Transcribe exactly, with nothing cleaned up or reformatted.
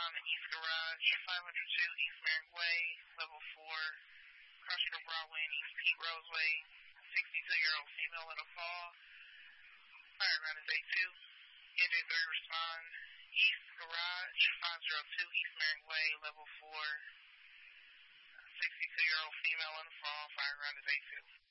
respond to East Garage, five oh two East Merrick Way, level four, Crushville Broadway and East Pete Roseway, sixty-two-year-old female in a fall. Fire around is A two. N J three respond, East Garage, five oh two East Merrick Way, level four, sixty-two-year-old female in a fall. Fire around is A two.